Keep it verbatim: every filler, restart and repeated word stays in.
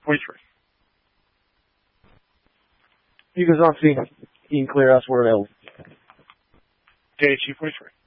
forty-three. You goes on to Ian Clear elsewhere available. J H U forty-three.